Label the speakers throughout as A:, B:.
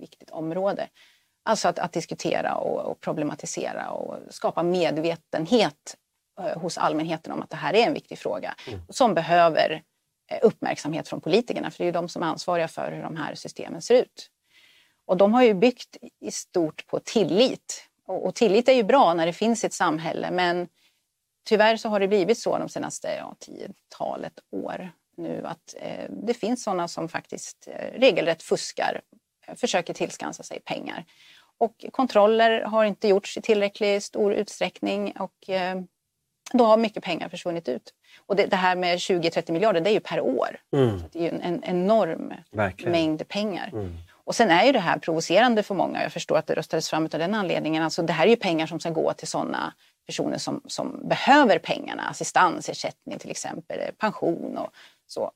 A: viktigt område. Alltså att diskutera och problematisera och skapa medvetenhet hos allmänheten om att det här är en viktig fråga. Som behöver uppmärksamhet från politikerna, för det är ju de som är ansvariga för hur de här systemen ser ut. Och de har ju byggt i stort på tillit. Och tillit är ju bra när det finns ett samhälle, men tyvärr så har det blivit så de senaste 10-talet år nu att det finns sådana som faktiskt regelrätt fuskar, försöker tillskansa sig pengar. Och kontroller har inte gjorts i tillräckligt stor utsträckning och då har mycket pengar försvunnit ut. Och det här med 20-30 miljarder, det är ju per år. Så det är ju en enorm mängd pengar. Och sen är ju det här provocerande för många. Jag förstår att det röstades fram av den anledningen. Alltså det här är ju pengar som ska gå till sådana personer som behöver pengarna. Assistansersättning till exempel, pension och så.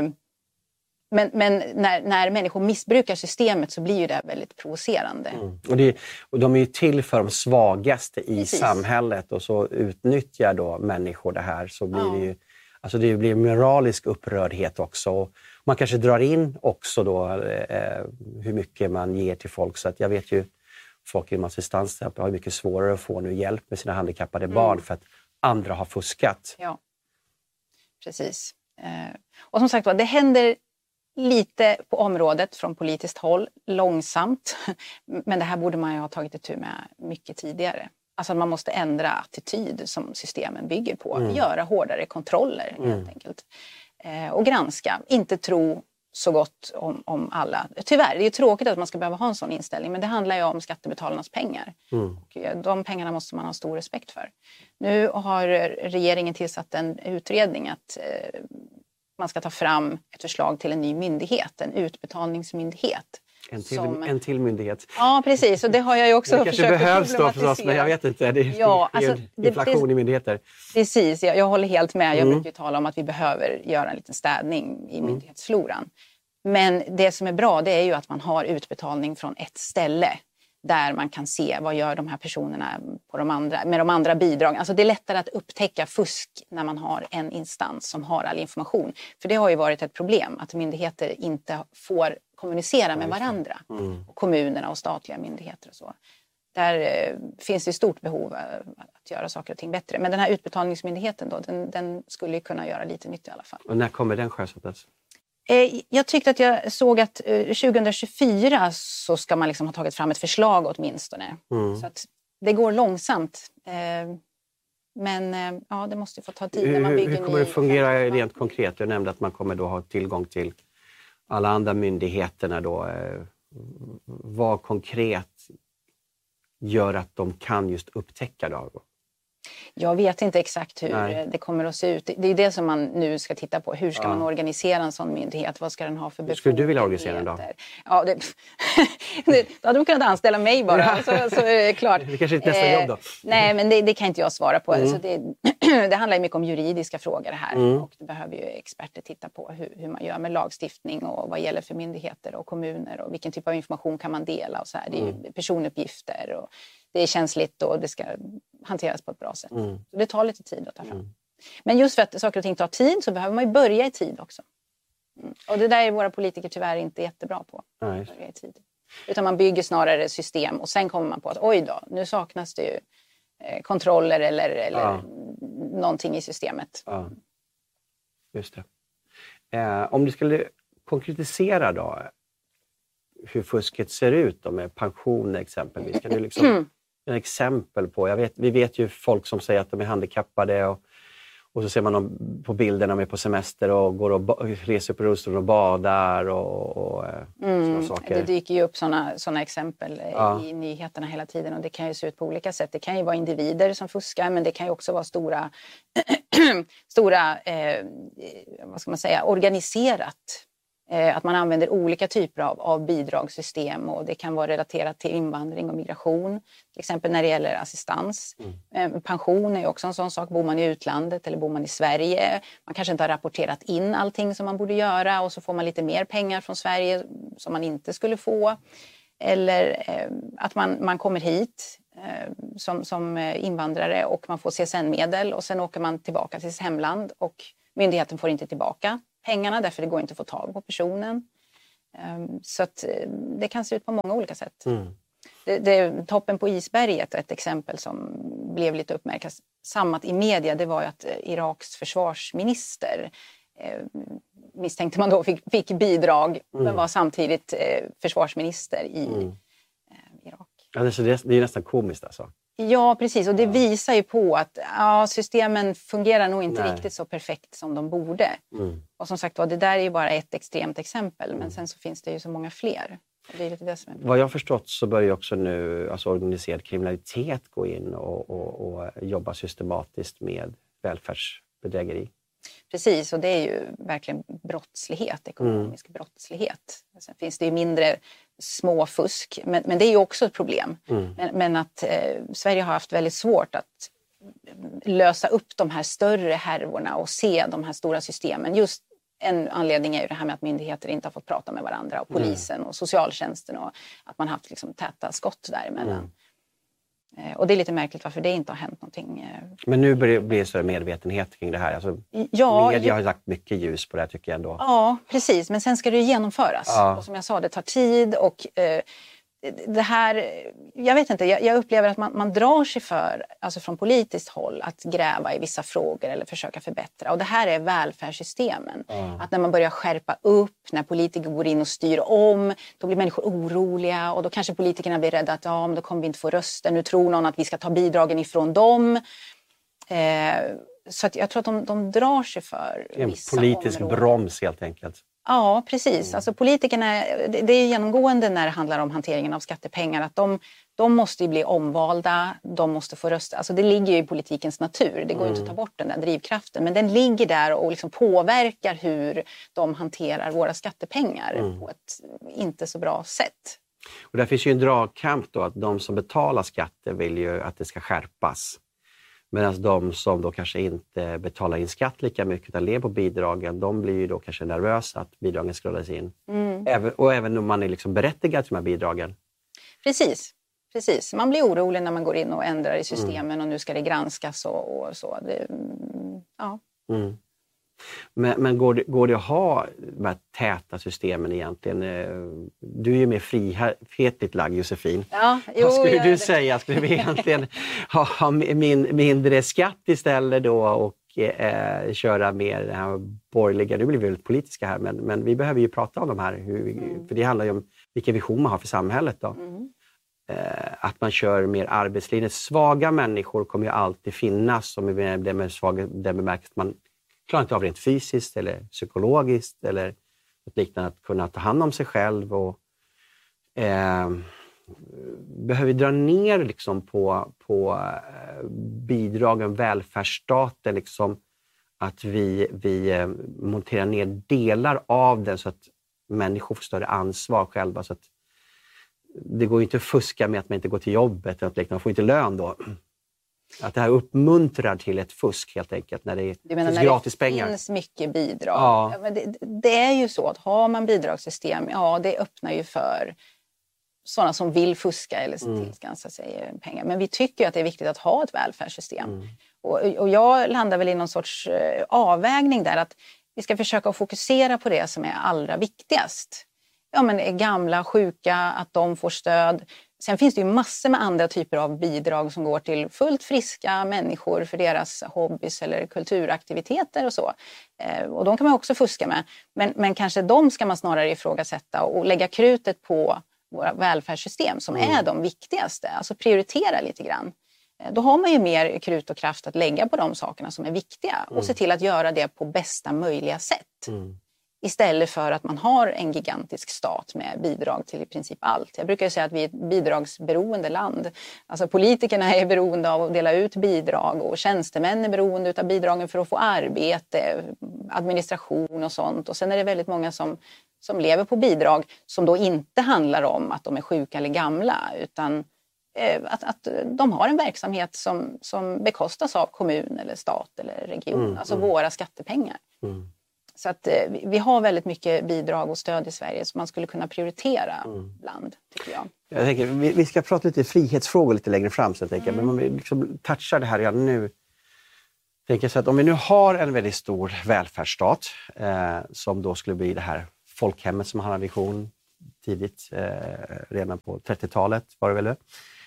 A: Men när människor missbrukar systemet så blir ju det väldigt provocerande.
B: Och de är ju till för de svagaste i samhället och så utnyttjar då människor det här så blir det ju, alltså det blir moralisk upprördhet också. Och man kanske drar in också då hur mycket man ger till folk, så att jag vet ju folk inom assistans har mycket svårare att få nu hjälp med sina handikappade barn för att andra har fuskat.
A: Ja, precis. Och som sagt, det händer lite på området från politiskt håll, långsamt. Men det här borde man ju ha tagit itu med mycket tidigare. Alltså man måste ändra attityd som systemen bygger på. Göra hårdare kontroller helt enkelt. Och granska, inte tro så gott om alla. Tyvärr, det är ju tråkigt att man ska behöva ha en sån inställning. Men det handlar ju om skattebetalarnas pengar. Och de pengarna måste man ha stor respekt för. Nu har regeringen tillsatt en utredning att man ska ta fram ett förslag till en ny myndighet, en utbetalningsmyndighet.
B: En till myndighet.
A: Ja, precis. Och det har jag ju också försökt
B: problematisera. Det kanske behövs då förstås, men jag vet inte. Det är inflation i myndigheter.
A: Precis, jag håller helt med. Jag brukar ju tala om att vi behöver göra en liten städning i myndighetsfloran. Men det som är bra, det är ju att man har utbetalning från ett ställe. Där man kan se vad gör de här personerna med de andra bidragen. Alltså det är lättare att upptäcka fusk när man har en instans som har all information. För det har ju varit ett problem att myndigheter inte får kommunicera med varandra. Och kommunerna och statliga myndigheter och så. Där finns det stort behov att göra saker och ting bättre. Men den här utbetalningsmyndigheten då, den skulle ju kunna göra lite nytt i alla fall.
B: Och när kommer den sjösättas?
A: Jag tyckte att jag såg att 2024 så ska man liksom ha tagit fram ett förslag åtminstone. Så att det går långsamt. Men ja, det måste få ta tid när man bygger.
B: Hur kommer det fungera rent konkret? Jag nämnde att man kommer då ha tillgång till alla andra myndigheterna då. Vad konkret gör att de kan just upptäcka då?
A: Jag vet inte exakt hur det kommer att se ut. Det är det som man nu ska titta på. Hur ska man organisera en sån myndighet? Vad ska den ha för befogenheter?
B: Skulle du vilja organisera den då?
A: Ja, då hade de kunnat anställa mig bara. Så är det klart.
B: Det kanske är ett nästa jobb då.
A: Nej, men det kan inte jag svara på. Alltså det handlar ju mycket om juridiska frågor här. Och det behöver ju experter titta på hur man gör med lagstiftning och vad gäller för myndigheter och kommuner. Och vilken typ av information kan man dela och så här. Det är ju personuppgifter och det är känsligt och det ska hanteras på ett bra sätt. Så det tar lite tid att ta fram. Men just för att saker och ting tar tid så behöver man ju börja i tid också. Och det där är våra politiker tyvärr inte jättebra på.
B: Nej.
A: Börja i tid. Utan man bygger snarare system och sen kommer man på att oj då, nu saknas det ju kontroller eller någonting i systemet.
B: Ja. Just det. Om du skulle konkretisera då hur fusket ser ut då med pension exempelvis. Kan du liksom en exempel på, vi vet ju folk som säger att de är handikappade och så ser man dem på bilderna med på semester och går och reser på rullstol och badar och sådana saker.
A: Det dyker ju upp såna exempel i nyheterna hela tiden och det kan ju se ut på olika sätt. Det kan ju vara individer som fuskar men det kan ju också vara stora vad ska man säga, organiserat. Att man använder olika typer av bidragssystem och det kan vara relaterat till invandring och migration. Till exempel när det gäller assistans. Pension är ju också en sån sak. Bor man i utlandet eller bor man i Sverige. Man kanske inte har rapporterat in allting som man borde göra och så får man lite mer pengar från Sverige som man inte skulle få. Eller att man kommer hit som invandrare och man får CSN-medel och sen åker man tillbaka till sitt hemland och myndigheten får inte tillbaka pengarna därför det går inte att få tag på personen. Så att det kan se ut på många olika sätt. Toppen på isberget, ett exempel som blev lite uppmärksammat i media, det var ju att Iraks försvarsminister misstänkte man då fick bidrag, men var samtidigt försvarsminister i Irak.
B: Ja, det är nästan komiskt alltså.
A: Ja, precis. Och det visar ju på att systemen fungerar nog inte riktigt så perfekt som de borde. Och som sagt, det där är ju bara ett extremt exempel, men sen så finns det ju så många fler. Det är lite det som är...
B: Vad jag har förstått så börjar ju också nu organiserad kriminalitet gå in och jobba systematiskt med välfärdsbedrägeri. Precis,
A: och det är ju verkligen brottslighet, ekonomisk brottslighet. Sen finns det ju mindre småfusk, men det är ju också ett problem. Men att Sverige har haft väldigt svårt att lösa upp de här större härvorna och se de här stora systemen. Just en anledning är ju det här med att myndigheter inte har fått prata med varandra, och polisen och socialtjänsten, och att man haft liksom täta skott däremellan. Och det är lite märkligt varför det inte har hänt någonting.
B: Men nu börjar det bli större medvetenhet kring det här. Alltså, media har lagt mycket ljus på det här, tycker jag ändå. Ja,
A: precis. Men sen ska det ju genomföras. Ja. Och som jag sa, det tar tid. Och det här, jag vet inte, jag upplever att man drar sig för, alltså från politiskt håll, att gräva i vissa frågor eller försöka förbättra. Och det här är välfärdssystemen. Att när man börjar skärpa upp, när politiker går in och styr om, då blir människor oroliga. Och då kanske politikerna blir rädda att men då kommer vi inte få röster. Nu tror någon att vi ska ta bidragen ifrån dem. Så att jag tror att de drar sig för vissa
B: områden. En politisk broms helt enkelt.
A: Ja, precis. Alltså politikerna, det är genomgående när det handlar om hanteringen av skattepengar, att de måste ju bli omvalda, de måste få rösta. Alltså det ligger ju i politikens natur, det går ju inte att ta bort den där drivkraften, men den ligger där och liksom påverkar hur de hanterar våra skattepengar på ett inte så bra sätt.
B: Och där finns ju en dragkamp då, att de som betalar skatter vill ju att det ska skärpas. Medan de som då kanske inte betalar in skatt lika mycket utan lever på bidragen, de blir ju då kanske nervösa att bidragen ska dras in. Även om man är liksom berättigad till de här bidragen.
A: Precis. Man blir orolig när man går in och ändrar i systemen och nu ska det granskas och så.
B: Men går det att ha de här täta systemen egentligen? Du är ju mer frihetligt lagd, Josefin. Vad skulle du säga? Skulle vi egentligen ha mindre skatt istället då och köra mer det här borgerliga? Nu blir vi väldigt politiska här, men vi behöver ju prata om de här. För det handlar ju om vilken vision man har för samhället då. Att man kör mer arbetslinje. Svaga människor kommer ju alltid finnas, som det med svaga, det bemärks att man klarar inte av rent fysiskt eller psykologiskt eller något liknande, att kunna ta hand om sig själv. Och behöver vi dra ner liksom på bidragen, välfärdsstaten, liksom, att vi monterar ner delar av den så att människor får större ansvar själva, så att det går inte att fuska med att man inte går till jobbet, att man får inte lön då. Att det här uppmuntrar till ett fusk helt enkelt när det finns gratis pengar.
A: Det finns mycket bidrag. Ja. Men det är ju så att har man bidragssystem, det öppnar ju för sådana som vill fuska eller tillskansa sig pengar. Men vi tycker att det är viktigt att ha ett välfärdssystem. Och jag landar väl i någon sorts avvägning där, att vi ska försöka fokusera på det som är allra viktigast. Men gamla, sjuka, att de får stöd. Sen finns det ju massor med andra typer av bidrag som går till fullt friska människor för deras hobbys eller kulturaktiviteter och så. Och de kan man också fuska med. Men kanske de ska man snarare ifrågasätta och lägga krutet på våra välfärdssystem som är de viktigaste. Alltså prioritera lite grann. Då har man ju mer krut och kraft att lägga på de sakerna som är viktiga och se till att göra det på bästa möjliga sätt. Istället för att man har en gigantisk stat med bidrag till i princip allt. Jag brukar säga att vi är ett bidragsberoende land. Alltså politikerna är beroende av att dela ut bidrag och tjänstemän är beroende av bidragen för att få arbete, administration och sånt. Och sen är det väldigt många som lever på bidrag som då inte handlar om att de är sjuka eller gamla, utan att de har en verksamhet som bekostas av kommun eller stat eller region. Alltså våra skattepengar. Så att vi har väldigt mycket bidrag och stöd i Sverige som man skulle kunna prioritera bland, tycker jag.
B: Jag tänker, vi ska prata lite frihetsfrågor lite längre fram, så jag tänker. Men om vi liksom touchar det här redan nu. Tänker så att om vi nu har en väldigt stor välfärdsstat som då skulle bli det här folkhemmet som han hade vision tidigt, redan på 30-talet var det väl.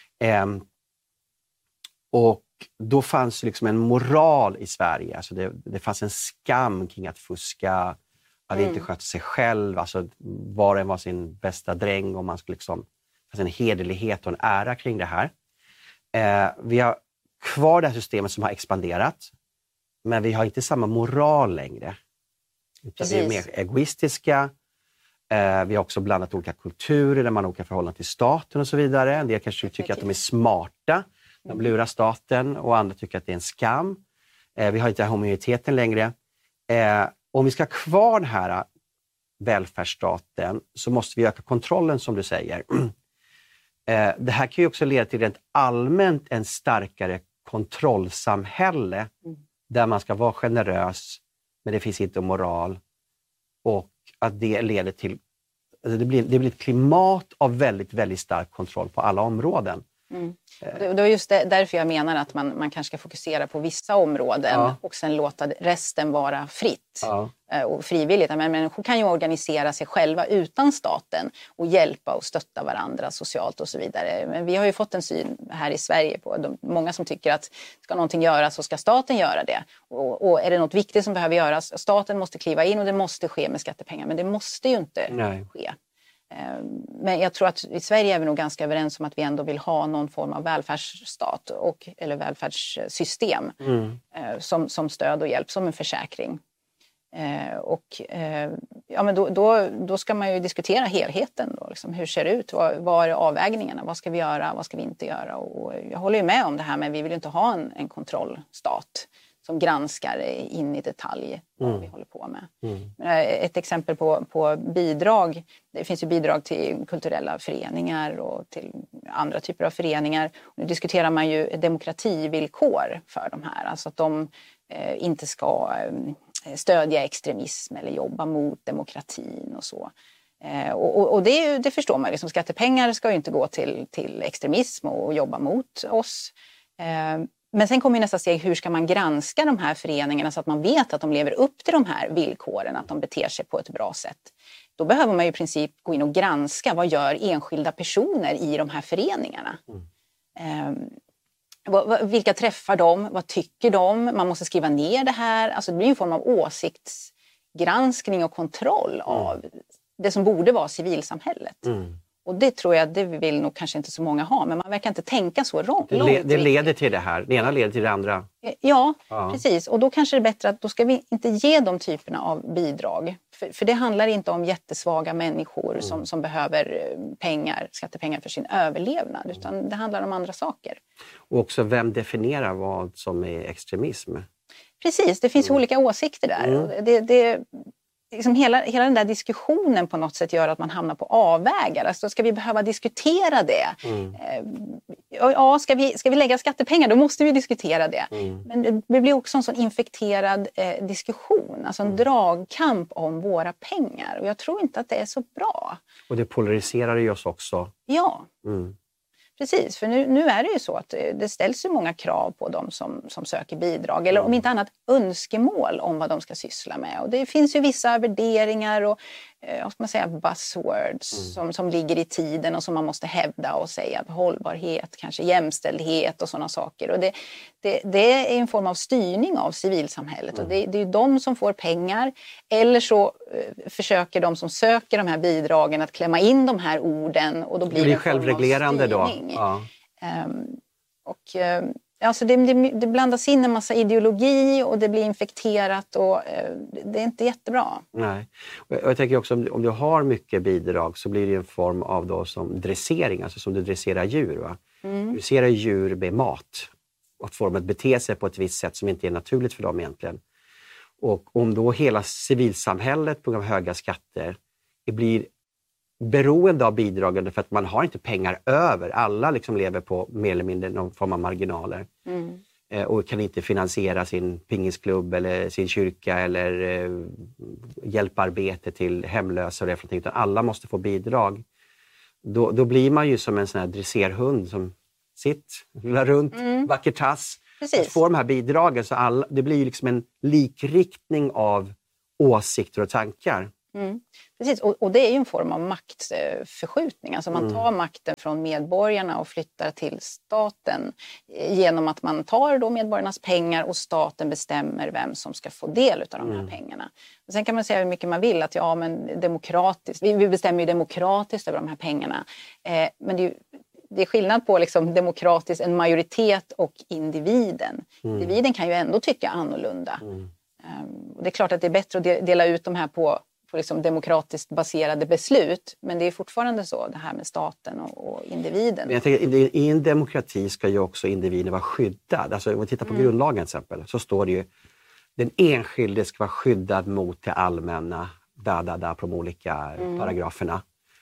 B: Och då fanns liksom en moral i Sverige. Alltså det fanns en skam kring att fuska, att inte sköta sig själv. Alltså var och en var sin bästa dräng och man skulle liksom, det fanns en hederlighet och en ära kring det här. Vi har kvar det här systemet som har expanderat, men vi har inte samma moral längre. Utan vi är mer egoistiska. Vi har också blandat olika kulturer där man har olika förhållanden till staten och så vidare. En del kanske tycker att de är smarta. De lurar staten och andra tycker att det är en skam. Vi har inte homogeniteten längre. Om vi ska ha kvar den här välfärdsstaten så måste vi öka kontrollen som du säger. Det här kan ju också leda till rent allmänt en starkare kontrollsamhälle där man ska vara generös men det finns inte moral och att det leder till det blir ett klimat av väldigt, väldigt stark kontroll på alla områden.
A: Det är just därför jag menar att man kanske ska fokusera på vissa områden och sen låta resten vara fritt och frivilligt. Men människor kan ju organisera sig själva utan staten och hjälpa och stötta varandra socialt och så vidare. Men vi har ju fått en syn här i Sverige på många som tycker att ska någonting göras så ska staten göra det. Och är det något viktigt som behöver göras, staten måste kliva in och det måste ske med skattepengar. Men det måste ju inte ske. Men jag tror att i Sverige är vi nog ganska överens om att vi ändå vill ha någon form av välfärdsstat eller välfärdssystem som stöd och hjälp, som en försäkring. Men då ska man ju diskutera helheten. Då, liksom, hur ser det ut? Vad är avvägningarna? Vad ska vi göra? Vad ska vi inte göra? Och jag håller ju med om det här, men vi vill ju inte ha en kontrollstat som granskar in i detalj vad vi håller på med. Ett exempel på bidrag, det finns ju bidrag till kulturella föreningar och till andra typer av föreningar. Nu diskuterar man ju demokrativillkor för de här, alltså att de inte ska stödja extremism eller jobba mot demokratin och så. Och det förstår man, liksom, skattepengar ska ju inte gå till extremism och jobba mot oss. Men sen kommer nästa steg, hur ska man granska de här föreningarna så att man vet att de lever upp till de här villkoren, att de beter sig på ett bra sätt. Då behöver man ju i princip gå in och granska vad gör enskilda personer i de här föreningarna. Vilka träffar de? Vad tycker de? Man måste skriva ner det här. Alltså det blir en form av åsiktsgranskning och kontroll av det som borde vara civilsamhället. Och det tror jag, det vill nog kanske inte så många ha, men man verkar inte tänka så långt.
B: Det leder till det här, det ena leder till det andra.
A: Ja, precis. Och då kanske det är bättre att då ska vi inte ge de typerna av bidrag. För det handlar inte om jättesvaga människor som behöver skattepengar för sin överlevnad, utan det handlar om andra saker.
B: Och också vem definierar vad som är extremism?
A: Precis, det finns olika åsikter där. Liksom hela den där diskussionen på något sätt gör att man hamnar på avvägar. Alltså ska vi behöva diskutera det? Ja, ska vi lägga skattepengar, då måste vi diskutera det. Men det blir också en sån infekterad diskussion, alltså en dragkamp om våra pengar. Och jag tror inte att det är så bra.
B: Och det polariserar ju oss också.
A: Ja. Precis, för nu är det ju så att det ställs ju många krav på dem som söker bidrag. Eller om inte annat önskemål om vad de ska syssla med. Och det finns ju vissa värderingar och vad ska man säga, buzzwords som ligger i tiden och som man måste hävda och säga. Hållbarhet, kanske jämställdhet och sådana saker. Och det är en form av styrning av civilsamhället. Och det är ju de som får pengar. Eller så försöker de som söker de här bidragen att klämma in de här orden. Och då blir det
B: självreglerande då. Ja.
A: Alltså det blandas in en massa ideologi och det blir infekterat och det är inte jättebra.
B: Nej. Och jag tänker också om du har mycket bidrag så blir det en form av då som dressering, alltså som du dresserar djur. Va? Du dresserar djur med mat och får dem att bete sig på ett visst sätt som inte är naturligt för dem egentligen. Och om då hela civilsamhället på grund av höga skatter blir beroende av bidragen för att man har inte pengar över. Alla liksom lever på mer eller mindre någon form av marginaler. Och kan inte finansiera sin pingisklubb eller sin kyrka eller hjälparbete till hemlösa och det, utan alla måste få bidrag. Då blir man ju som en sån här dresserhund som rullar runt, vacker tass. Att få de här bidragen så det blir ju liksom en likriktning av åsikter och tankar.
A: Precis, och det är ju en form av maktförskjutning. Alltså man tar makten från medborgarna och flyttar till staten genom att man tar då medborgarnas pengar och staten bestämmer vem som ska få del av de här pengarna. Och sen kan man säga hur mycket man vill att men demokratiskt, vi bestämmer ju demokratiskt över de här pengarna. Men det är skillnad på liksom demokratiskt, en majoritet och individen. Individen kan ju ändå tycka annorlunda. Och det är klart att det är bättre att dela ut de här på liksom demokratiskt baserade beslut. Men det är fortfarande så, det här med staten och individen.
B: Men jag tänker, i en demokrati ska ju också individen vara skyddad. Alltså om vi tittar på grundlagen till exempel, så står det ju den enskilde ska vara skyddad mot det allmänna, på de olika paragraferna.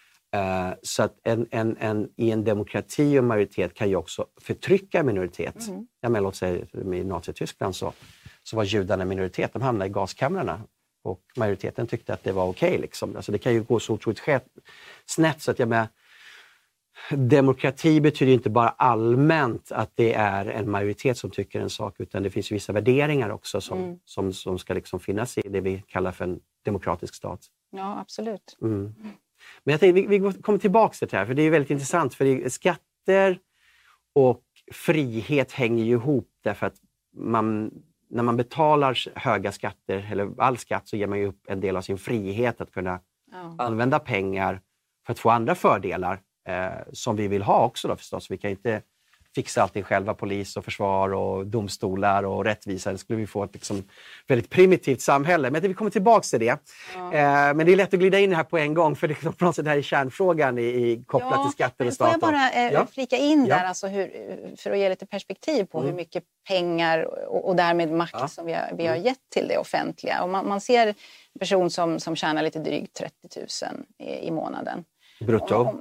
B: Så att i en demokrati och majoritet kan ju också förtrycka en minoritet. Jag menar, låt säga i Nazityskland så var judarna en minoritet. De hamnade i gaskamrarna och majoriteten tyckte att det var okej. Liksom. Alltså det kan ju gå så otroligt snett. Så att jag menar, demokrati betyder inte bara allmänt att det är en majoritet som tycker en sak, utan det finns ju vissa värderingar också som ska liksom finnas i det vi kallar för en demokratisk stat.
A: Ja, absolut.
B: Men jag tänkte, vi kommer tillbaka till det här, för det är väldigt intressant. För skatter och frihet hänger ju ihop, därför att när man betalar höga skatter, eller all skatt, så ger man ju upp en del av sin frihet att kunna använda pengar för att få andra fördelar som vi vill ha också då förstås. Vi kan inte fixa allting själva, polis och försvar och domstolar och rättvisa. Det skulle vi få ett liksom väldigt primitivt samhälle. Men vi kommer tillbaka till det. Men det är lätt att glida in här på en gång, för det är på något sätt här i kärnfrågan kopplat till skatter och staten.
A: Får jag bara flika in där, alltså för att ge lite perspektiv på hur mycket pengar och därmed makt som vi har gett till det offentliga. Och man ser en person som tjänar lite drygt 30 000 i månaden.
B: Brutto?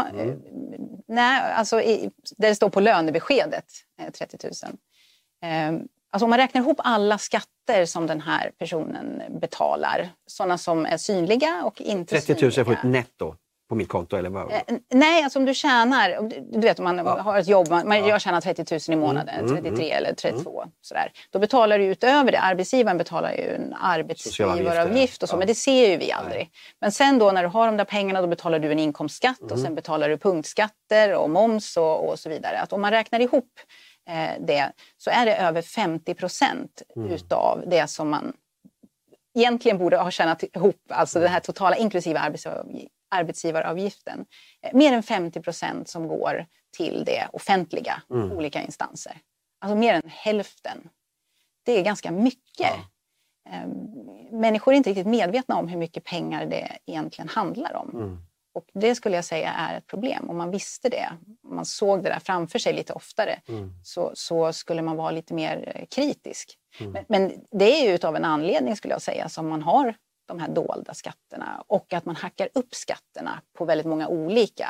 A: Nej, alltså där det står på lönebeskedet 30 000. Alltså om man räknar ihop alla skatter som den här personen betalar, sådana som är synliga och inte
B: 30 000 får ett netto på mitt konto, eller vad?
A: Nej, alltså om du tjänar, du vet om man har ett jobb, jag tjänar 30 000 i månaden, 33 eller 32, sådär. Då betalar du utöver det, arbetsgivaren betalar ju en arbetsgivaravgift och så, men det ser ju vi aldrig. Nej. Men sen då när du har de där pengarna, då betalar du en inkomstskatt och sen betalar du punktskatter och moms och så vidare. Att om man räknar ihop det, så är det över 50% utav det som man egentligen borde ha tjänat ihop, alltså det här totala inklusive arbetsgivaravgiften. Mer än 50% som går till det offentliga, olika instanser. Alltså mer än hälften. Det är ganska mycket. Människor är inte riktigt medvetna om hur mycket pengar det egentligen handlar om. Och det skulle jag säga är ett problem. Om man visste det, om man såg det där framför sig lite oftare, så skulle man vara lite mer kritisk. Men det är ju utav en anledning, skulle jag säga, som man har de här dolda skatterna, och att man hackar upp skatterna på väldigt många olika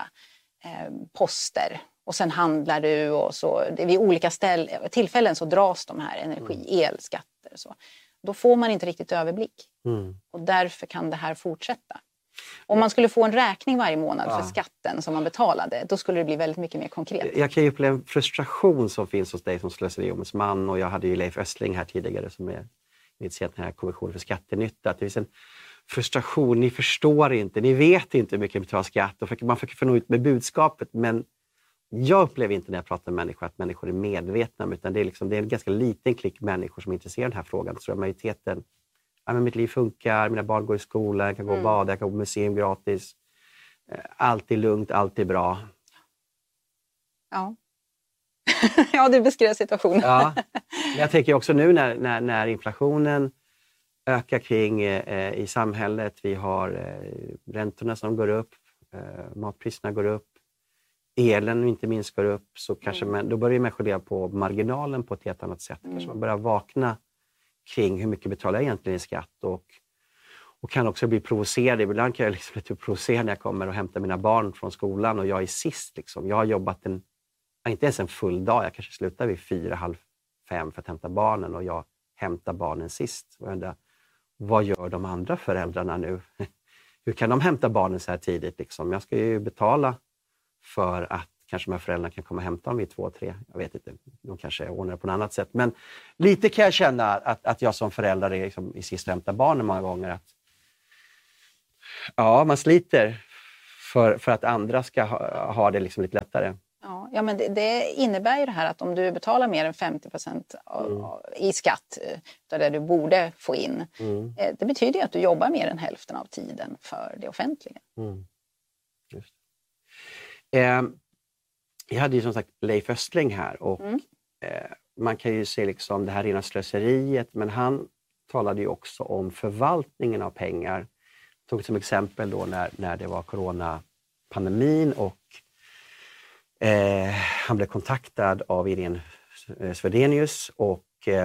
A: poster. Och sen handlar du och så, vid olika tillfällen så dras de här elskatter. Så. Då får man inte riktigt överblick. Och därför kan det här fortsätta. Om man skulle få en räkning varje månad för skatten som man betalade, då skulle det bli väldigt mycket mer konkret.
B: Jag kan ju uppleva en frustration som finns hos dig som slöseriombudsman, och jag hade ju Leif Östling här tidigare som är initierat den här kommissionen för skattenytta. Det finns en frustration, ni förstår inte, ni vet inte hur mycket ni betalar skatt, och man försöker få nå ut med budskapet, men jag upplever inte när jag pratar med människor att människor är medvetna, utan det är en ganska liten klick människor som är intresserade av den här frågan. Så tror jag majoriteten, men mitt liv funkar, mina barn går i skolan, jag kan gå och bada, jag kan gå på museum gratis. Allt är lugnt, allt är bra.
A: Ja. Ja, du beskrev situationen.
B: Ja. Jag tänker också nu när inflationen ökar kring i samhället, vi har räntorna som går upp, matpriserna går upp, elen inte minst går upp, så kanske då börjar människor leva på marginalen på ett helt annat sätt. Kanske man börjar vakna kring hur mycket betalar jag egentligen i skatt, och kan också bli provocerad. Ibland kan jag liksom bli provocerad när jag kommer och hämtar mina barn från skolan och jag är sist. Liksom. Jag har jobbat inte ens en full dag, jag kanske slutar vid 4:30 för att hämta barnen, och jag hämtar barnen sist. Och jag undrar, vad gör de andra föräldrarna nu? Hur kan de hämta barnen så här tidigt? Liksom? Jag ska ju betala för att kanske de här föräldrarna kan komma och hämta dem vid 2-3. Jag vet inte, de kanske ordnar på något annat sätt. Men lite kan jag känna att jag som förälder är liksom i sista hämta barnen många gånger. Att Ja, man sliter för att andra ska ha det liksom lite lättare.
A: Ja, men det innebär ju det här att om du betalar mer än 50% i skatt av det du borde få in, det betyder ju att du jobbar mer än hälften av tiden för det offentliga.
B: Just. Jag hade ju som sagt Leif Östling här och man kan ju se liksom det här rena slöseriet, men han talade ju också om förvaltningen av pengar. Tog som exempel då när det var coronapandemin och han blev kontaktad av Irene Svedenius och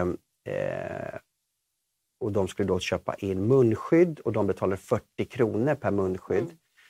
B: de skulle då köpa in munskydd och de betalade 40 kronor per munskydd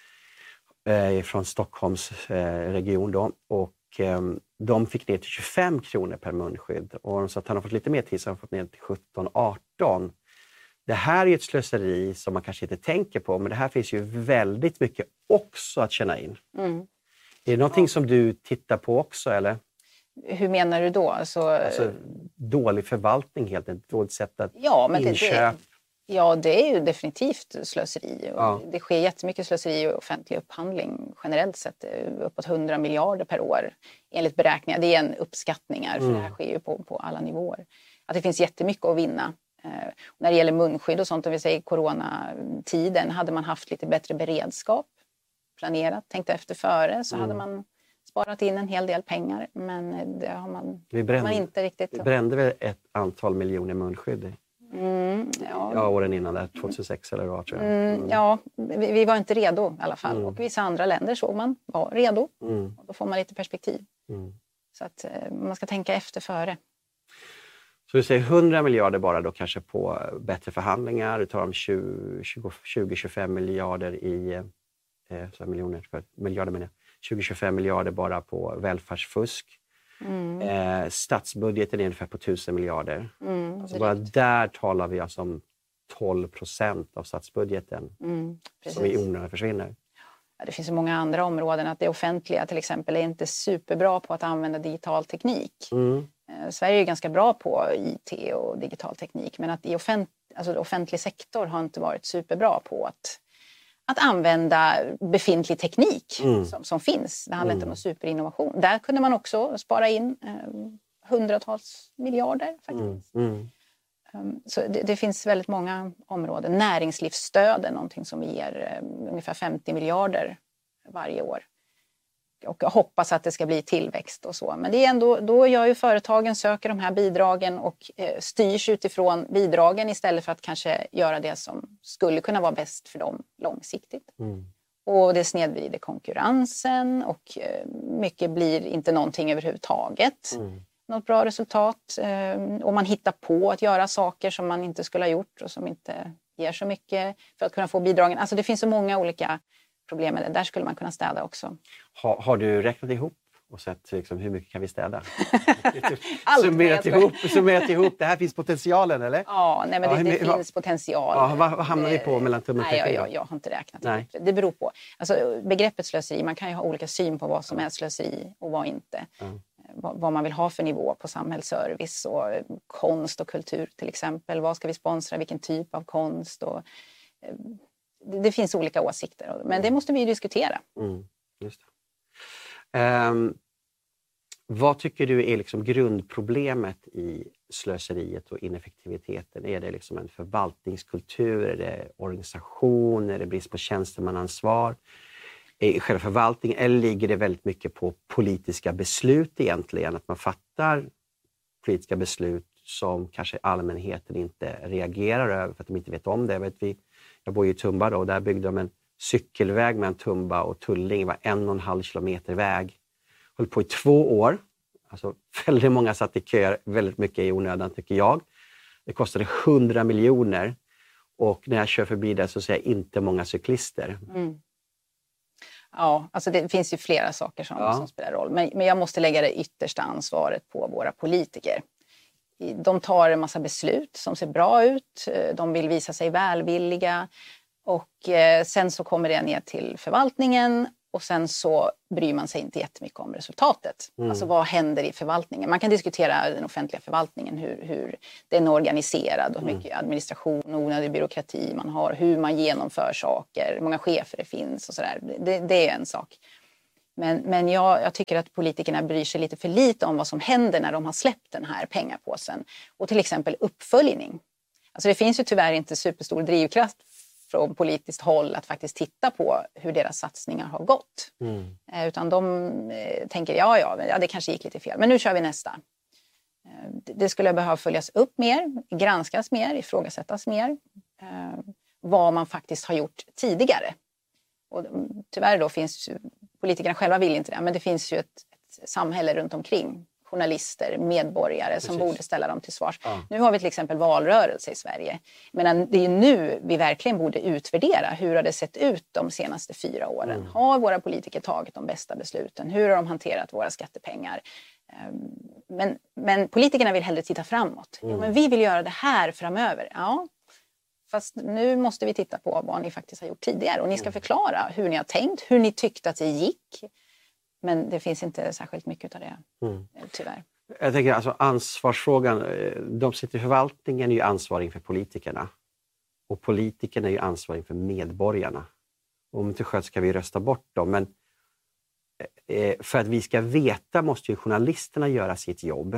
B: från Stockholms region då. Och de fick ner till 25 kronor per munskydd. Och så att han har fått lite mer tid så han har fått ner till 17-18. Det här är ett slöseri som man kanske inte tänker på, men det här finns ju väldigt mycket också att känna in. Är det någonting som du tittar på också, eller?
A: Hur menar du då?
B: Alltså dålig förvaltning helt enkelt, dåligt sätt att inköp.
A: Det är ju definitivt slöseri. Det sker jättemycket slöseri i offentlig upphandling generellt sett, uppåt 100 miljarder per år enligt beräkningar. Det är en uppskattningar för det här sker ju på alla nivåer. Att det finns jättemycket att vinna. När det gäller munskydd och sånt, om vi säger coronatiden, hade man haft lite bättre beredskap, planerat, tänkt efter före, så hade man sparat in en hel del pengar, men det har man inte riktigt.
B: Vi brände väl ett antal miljoner munskydd åren innan där, 2006 eller vad tror jag.
A: Ja, vi var inte redo i alla fall. Och vissa andra länder såg man var redo. Och då får man lite perspektiv. Så att man ska tänka efter före.
B: Så du säger 100 miljarder bara då kanske på bättre förhandlingar. Du tar om 20-25 miljarder i miljarder menar jag. 20-25 miljarder bara på välfärdsfusk. Statsbudgeten är ungefär på 1000 miljarder. Alltså bara där talar vi alltså om 12% av statsbudgeten som i onödan försvinner.
A: Ja, det finns så många andra områden. Att det offentliga till exempel är inte superbra på att använda digital teknik. Sverige är ganska bra på IT och digital teknik, men att offentlig sektor har inte varit superbra på att använda befintlig teknik som finns. Det handlar inte om en superinnovation. Där kunde man också spara in hundratals miljarder faktiskt. Så det finns väldigt många områden. Näringslivsstöd är någonting som ger ungefär 50 miljarder varje år. Och jag hoppas att det ska bli tillväxt och så. Men det är ändå, då gör ju företagen, söker de här bidragen och styrs utifrån bidragen istället för att kanske göra det som skulle kunna vara bäst för dem långsiktigt. Och det snedvrider konkurrensen och mycket blir inte någonting överhuvudtaget. Något bra resultat. Och man hittar på att göra saker som man inte skulle ha gjort och som inte ger så mycket för att kunna få bidragen. Alltså det finns så många olika problem med det. Där skulle man kunna städa också. Har
B: du räknat ihop och sett liksom, hur mycket kan vi städa? Summerat ihop. Det här finns potentialen, eller?
A: Ja, nej, men det finns potential.
B: Ja, vad hamnar vi på mellan tummen och pekfingret?
A: Jag har inte räknat. Det beror på. Alltså, begreppet slöseri, man kan ju ha olika syn på vad som är slöseri och vad inte. Vad man vill ha för nivå på samhällsservice och konst och kultur till exempel. Vad ska vi sponsra? Vilken typ av konst? Och, det finns olika åsikter, men det måste vi ju diskutera.
B: Just det. Vad tycker du är liksom grundproblemet i slöseriet och ineffektiviteten? Är det liksom en förvaltningskultur? Är det organisation? Är det brist på tjänstemannaansvar? I själva förvaltningen? Eller ligger det väldigt mycket på politiska beslut egentligen? Att man fattar politiska beslut som kanske allmänheten inte reagerar över för att de inte vet om det. Jag bor i Tumba då, och där byggde de en cykelväg mellan Tumba och Tullinge. Det var 1,5 kilometer väg. Höll på i 2 år. Alltså väldigt många satt i köer, väldigt mycket i onödan tycker jag. Det kostade 100 miljoner. Och när jag kör förbi där så ser jag inte många cyklister.
A: Ja, alltså det finns ju flera saker som spelar roll. Men jag måste lägga det yttersta ansvaret på våra politiker. De tar en massa beslut som ser bra ut. De vill visa sig välvilliga. Och sen så kommer det ner till förvaltningen. och sen så bryr man sig inte jättemycket om resultatet. Alltså vad händer i förvaltningen? Man kan diskutera den offentliga förvaltningen, hur den är organiserad och hur mycket administration och onödig byråkrati man har, hur man genomför saker, hur många chefer det finns och sådär. Det är en sak. Men jag tycker att politikerna bryr sig lite för lite om vad som händer när de har släppt den här pengapåsen. Och till exempel uppföljning. Alltså det finns ju tyvärr inte superstor drivkraft från politiskt håll att faktiskt titta på hur deras satsningar har gått. Utan de tänker, ja, det kanske gick lite fel, men nu kör vi nästa. Det skulle behöva följas upp mer, granskas mer, ifrågasättas mer. Vad man faktiskt har gjort tidigare. Och tyvärr då finns ju, politikerna själva vill inte det, men det finns ju ett samhälle runt omkring. Journalister, medborgare som borde ställa dem till svars. Ja. Nu har vi till exempel valrörelse i Sverige. Men det är nu vi verkligen borde utvärdera hur har det sett ut de senaste 4 åren. Har våra politiker tagit de bästa besluten? Hur har de hanterat våra skattepengar? Men politikerna vill hellre titta framåt. Jo, men vi vill göra det här framöver. Ja, fast nu måste vi titta på vad ni faktiskt har gjort tidigare. Och ni ska förklara hur ni har tänkt, hur ni tyckte att det gick. Men det finns inte särskilt mycket av det, tyvärr.
B: Jag tänker alltså ansvarsfrågan, de sitter i förvaltningen är ju ansvariga för politikerna. Och politikerna är ju ansvariga för medborgarna. Om inte skönt ska vi rösta bort dem. Men för att vi ska veta måste ju journalisterna göra sitt jobb.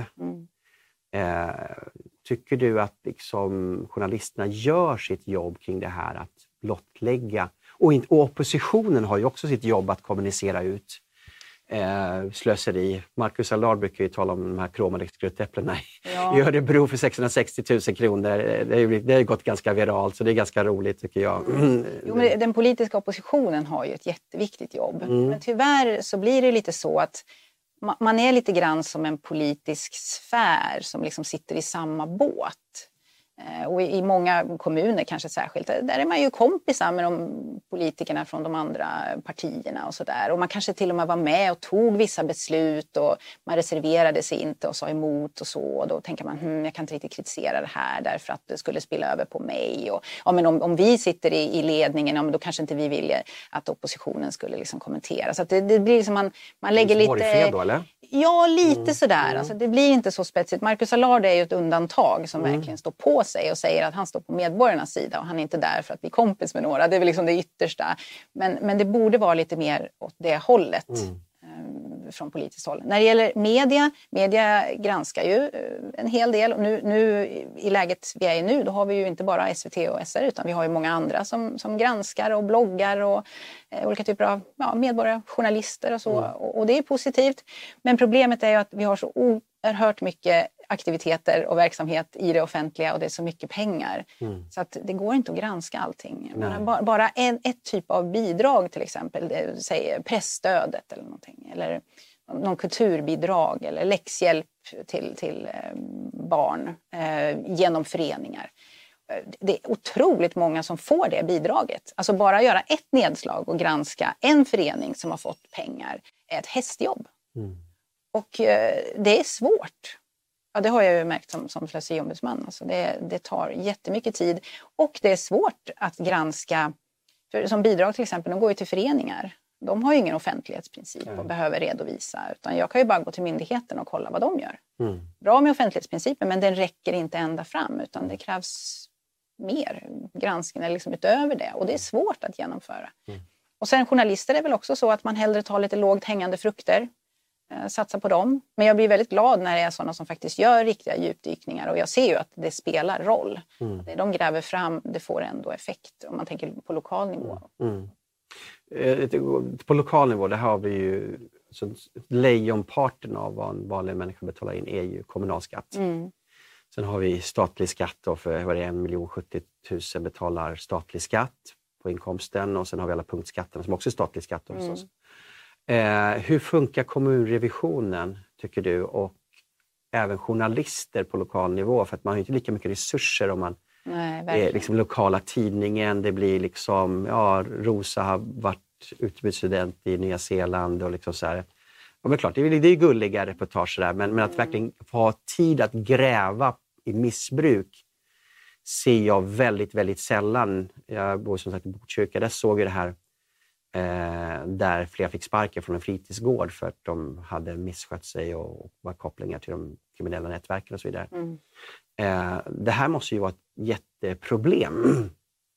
B: Tycker du att liksom, journalisterna gör sitt jobb kring det här att blottlägga? Och oppositionen har ju också sitt jobb att kommunicera ut. Slöseri. Marcus Allard brukar ju tala om de här kromade skruttäpplena i Örebro för 660 000 kronor. Det har gått ganska viralt, så det är ganska roligt tycker jag.
A: Jo, men den politiska oppositionen har ju ett jätteviktigt jobb. Men tyvärr så blir det lite så att man är lite grann som en politisk sfär som liksom sitter i samma båt. Och i många kommuner kanske särskilt, där är man ju kompisar med de politikerna från de andra partierna och sådär. Och man kanske till och med var med och tog vissa beslut och man reserverade sig inte och sa emot och så. Och då tänker man, jag kan inte riktigt kritisera det här därför att det skulle spilla över på mig. Och, ja, men om vi sitter i ledningen, ja, men då kanske inte vi vill att oppositionen skulle liksom kommentera. Så att det blir liksom man lägger lite...
B: Fel då, eller?
A: Ja, lite sådär. Alltså, det blir inte så spetsigt. Marcus Allard är ju ett undantag som verkligen står på sig och säger att han står på medborgarnas sida och han är inte där för att bli kompis med några. Det är väl liksom det yttersta. Men det borde vara lite mer åt det hållet från politiskt håll. När det gäller media granskar ju en hel del. Och nu i läget vi är i nu, då har vi ju inte bara SVT och SR utan vi har ju många andra som granskar och bloggar och olika typer av medborgarjournalister och så. Och det är positivt. Men problemet är ju att vi har så oerhört mycket aktiviteter och verksamhet i det offentliga och det är så mycket pengar. Så att det går inte att granska allting. Bara ett typ av bidrag till exempel, säg pressstödet eller någonting. Eller någon kulturbidrag eller läxhjälp till barn genom föreningar. Det är otroligt många som får det bidraget. Alltså bara göra ett nedslag och granska en förening som har fått pengar är ett hästjobb. Och det är svårt. Ja, det har jag ju märkt som slöseriombudsman. Alltså det tar jättemycket tid och det är svårt att granska. För som bidrag till exempel, de går ju till föreningar. De har ju ingen offentlighetsprincip och behöver redovisa. Utan jag kan ju bara gå till myndigheten och kolla vad de gör. Bra med offentlighetsprincipen, men den räcker inte ända fram. Utan det krävs mer granskning liksom utöver det. Och det är svårt att genomföra. Och sen journalister är väl också så att man hellre tar lite lågt hängande frukter. Satsa på dem. Men jag blir väldigt glad när det är sådana som faktiskt gör riktiga djupdykningar. Och jag ser ju att det spelar roll. Det de gräver fram, det får ändå effekt. Om man tänker på lokal nivå.
B: På lokal nivå, där har vi ju lejonparten av vad en vanlig människa betalar in är ju kommunalskatt. Sen har vi statlig skatt och för 1 070 000 betalar statlig skatt på inkomsten. Och sen har vi alla punktskatterna som också är statlig skatt. Hur funkar kommunrevisionen tycker du och även journalister på lokal nivå? För att man har inte lika mycket resurser om man är liksom lokala tidningen. Det blir liksom, Rosa har varit utbytesstudent i Nya Zeeland och liksom så här. Ja, men klart, det är ju gulliga reportage där, men att verkligen ha tid att gräva i missbruk ser jag väldigt, väldigt sällan. Jag bor som sagt i Botkyrka, där såg jag det här där flera fick sparken från en fritidsgård för att de hade misskött sig och var kopplingar till de kriminella nätverken och så vidare. Det här måste ju vara ett jätteproblem.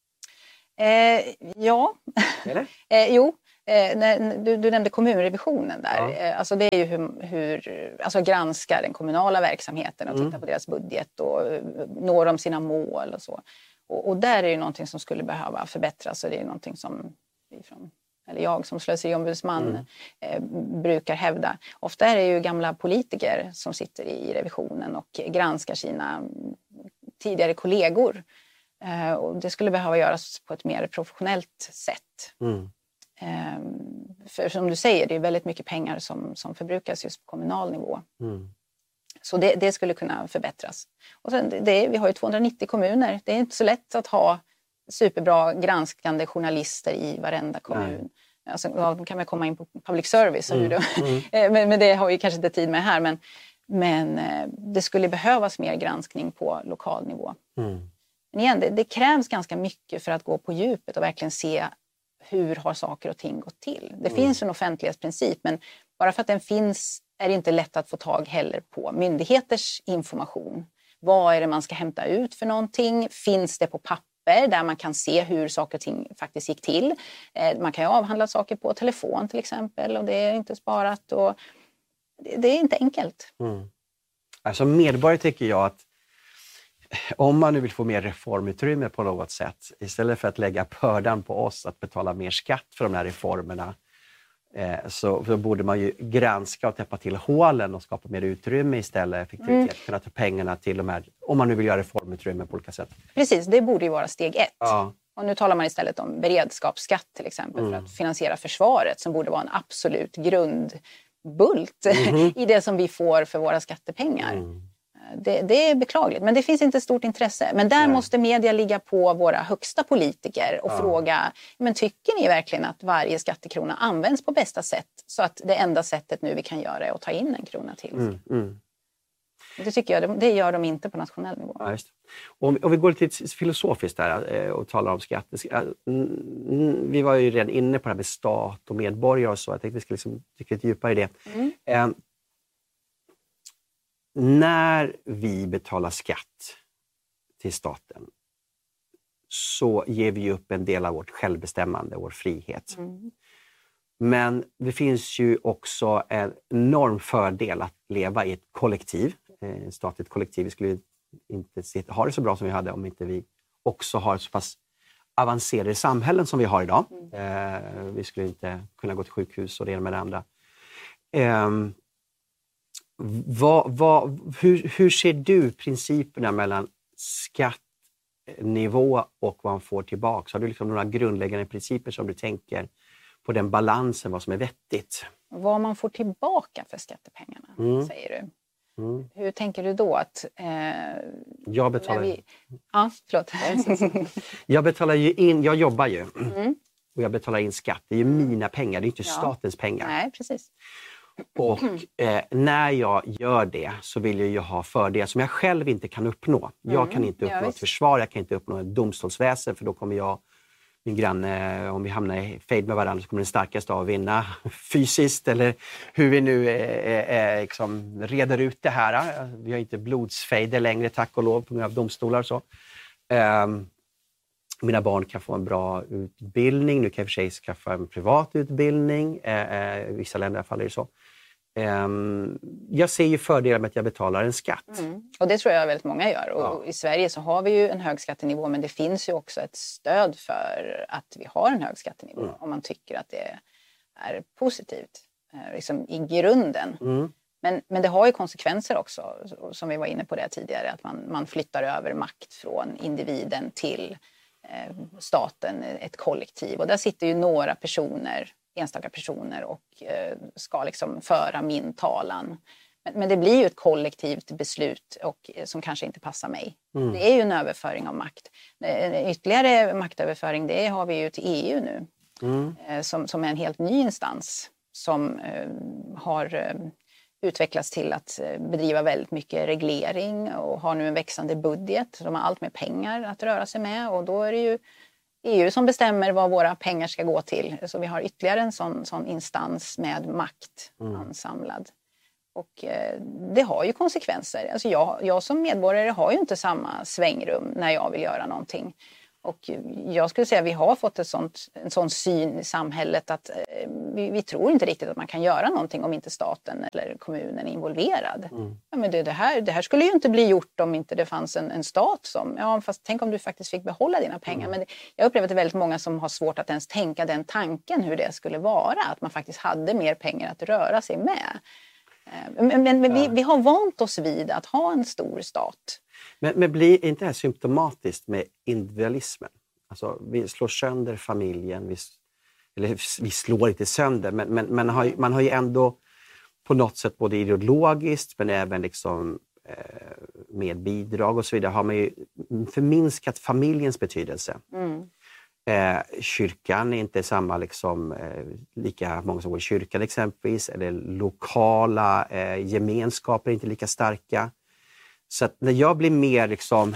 A: Ja.
B: Eller?
A: Jo. Du nämnde kommunrevisionen där. Ja. Alltså det är ju hur alltså granska den kommunala verksamheten och titta på deras budget och når de sina mål och så. Och där är ju någonting som skulle behöva förbättras, och det är någonting som jag som slöseriombudsman brukar hävda. Ofta är det ju gamla politiker som sitter i revisionen och granskar sina tidigare kollegor. Och det skulle behöva göras på ett mer professionellt sätt. För som du säger, det är väldigt mycket pengar som förbrukas just på kommunal nivå. Så det skulle kunna förbättras. Och sen vi har ju 290 kommuner. Det är inte så lätt att ha superbra granskande journalister i varenda kommun. Alltså, då kan man komma in på public service. Men det har vi kanske inte tid med här. Men det skulle behövas mer granskning på lokal nivå. Men igen, det krävs ganska mycket för att gå på djupet och verkligen se hur har saker och ting gått till. Det finns en offentlighetsprincip, men bara för att den finns är det inte lätt att få tag heller på myndigheters information. Vad är det man ska hämta ut för någonting? Finns det på papper där man kan se hur saker och ting faktiskt gick till? Man kan ju avhandla saker på telefon till exempel, och det är inte sparat. Och det är inte enkelt.
B: Alltså medborgare tycker jag att om man nu vill få mer reformutrymme på något sätt, istället för att lägga bördan på oss att betala mer skatt för de här reformerna, så borde man ju granska och täppa till hålen och skapa mer utrymme istället, effektivitet, kunna ta pengarna till de här, om man nu vill göra reformutrymme på olika sätt.
A: Precis, det borde ju vara steg 1.
B: Ja.
A: Och nu talar man istället om beredskapsskatt till exempel för att finansiera försvaret, som borde vara en absolut grundbult i det som vi får för våra skattepengar. Det är beklagligt, men det finns inte stort intresse. Men där måste media ligga på våra högsta politiker och fråga, men tycker ni verkligen att varje skattekrona används på bästa sätt, så att det enda sättet nu vi kan göra är att ta in en krona till? Det tycker jag, det gör de inte på nationell nivå.
B: Ja, just. Om vi går lite filosofiskt där och talar om skatt. Vi var ju redan inne på det här med stat och medborgare och så. Jag tänkte vi ska dyka lite djupare i det. När vi betalar skatt till staten så ger vi upp en del av vårt självbestämmande, vår frihet. Men det finns ju också en enorm fördel att leva i ett kollektiv, ett statligt kollektiv. Vi skulle inte ha det så bra som vi hade om inte vi också har så pass avancerade samhällen som vi har idag. Vi skulle inte kunna gå till sjukhus och det ena med det andra. Hur ser du principerna mellan skattnivå och vad man får tillbaka? Har du några grundläggande principer som du tänker på den balansen, vad som är vettigt?
A: Vad man får tillbaka för skattepengarna, säger du. Hur tänker du då? Att,
B: jag betalar...
A: Ja, förlåt.
B: Jag betalar ju in, jag jobbar ju. Och jag betalar in skatt. Det är ju mina pengar, det är inte statens pengar.
A: Nej, precis.
B: Och när jag gör det så vill jag ju ha fördelar som jag själv inte kan uppnå. Jag kan inte uppnå ett försvar, jag kan inte uppnå ett domstolsväsen, för då kommer min granne, om vi hamnar i fejd med varandra, så kommer den starkaste att vinna fysiskt, eller hur vi nu reder ut det här. Vi har inte blodsfejder längre, tack och lov, på grund av domstolar och så. Mina barn kan få en bra utbildning. Nu kan jag för sig skaffa en privat utbildning. I vissa länder faller det så. Jag ser ju fördelar med att jag betalar en skatt.
A: Och det tror jag väldigt många gör. Och i Sverige så har vi ju en hög skattenivå, men det finns ju också ett stöd för att vi har en hög skattenivå. Om man tycker att det är positivt i grunden. Men det har ju konsekvenser också, som vi var inne på det tidigare, att man flyttar över makt från individen till staten, ett kollektiv. Och där sitter ju några enstaka personer och ska föra min talan. Men det blir ju ett kollektivt beslut som kanske inte passar mig. Det är ju en överföring av makt. Ytterligare maktöverföring, det har vi ju till EU nu. Som är en helt ny instans som har utvecklats till att bedriva väldigt mycket reglering och har nu en växande budget. De har allt mer pengar att röra sig med, och då är det ju EU som bestämmer vad våra pengar ska gå till. Så vi har ytterligare en sån instans med makt ansamlad. Och det har ju konsekvenser. Alltså jag som medborgare har ju inte samma svängrum när jag vill göra någonting. Och jag skulle säga att vi har fått en sån syn i samhället att vi tror inte riktigt att man kan göra någonting om inte staten eller kommunen är involverad. Ja, men det här skulle ju inte bli gjort om inte det fanns en stat som... Ja, fast tänk om du faktiskt fick behålla dina pengar. Men jag upplever att det är väldigt många som har svårt att ens tänka den tanken hur det skulle vara. Att man faktiskt hade mer pengar att röra sig med. Men vi har vant oss vid att ha en stor stat.
B: Men blir inte det här symptomatiskt med individualismen? Alltså, vi slår sönder familjen, vi slår inte sönder, men man har ju ändå på något sätt både ideologiskt men även liksom, med bidrag och så vidare har man ju förminskat familjens betydelse. Kyrkan är inte samma liksom, lika många som går i kyrkan exempelvis, eller lokala gemenskaper är inte lika starka. Så att när jag blir mer liksom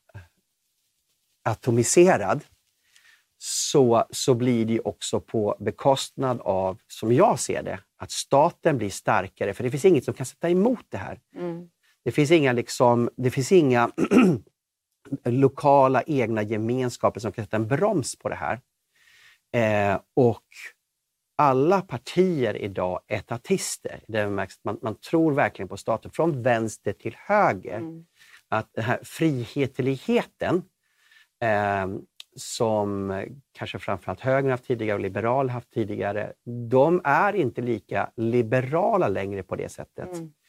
B: atomiserad så blir det ju också på bekostnad av, som jag ser det, att staten blir starkare. För det finns inget som kan sätta emot det här. Det finns inga lokala egna gemenskaper som kan sätta en broms på det här. Och alla partier idag är etatister. Det märks att man tror verkligen på staten från vänster till höger. Att den här frihetligheten som kanske framförallt högern haft tidigare och liberal haft tidigare, de är inte lika liberala längre på det sättet.